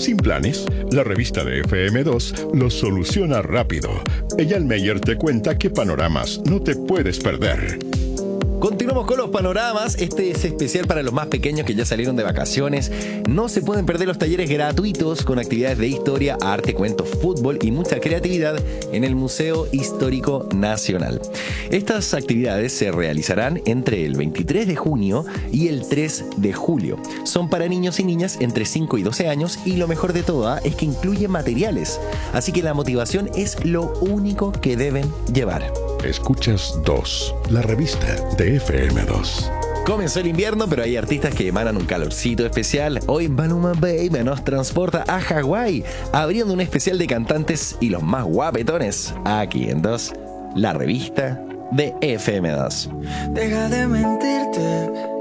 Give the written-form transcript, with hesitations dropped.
Sin planes, la revista de FM2 lo soluciona rápido. Eyal Meyer te cuenta qué panoramas no te puedes perder. Continuamos con los panoramas. Este es especial para los más pequeños que ya salieron de vacaciones. No se pueden perder los talleres gratuitos con actividades de historia, arte, cuentos, fútbol y mucha creatividad en el Museo Histórico Nacional. Estas actividades se realizarán entre el 23 de junio y el 3 de julio. Son para niños y niñas entre 5 y 12 años y lo mejor de todo es que incluye materiales. Así que la motivación es lo único que deben llevar. Escuchas 2, la revista de FM2. Comenzó el invierno, pero hay artistas que emanan un calorcito especial. Hoy Maluma Baby nos transporta a Hawái, abriendo un especial de cantantes y los más guapetones. Aquí en 2, la revista de FM2. Deja de mentirte,